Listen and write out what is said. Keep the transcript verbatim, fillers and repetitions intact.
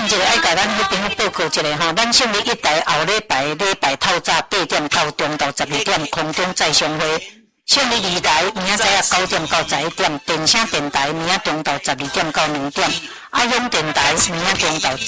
一个爱甲咱迄边报告一下吼，咱胜利一台后礼拜礼拜透早八点到中到十二点空中再相会。胜利二台明仔载啊九点到十一点，电声电台明仔中到十二点到两点，爱享电台明仔中到十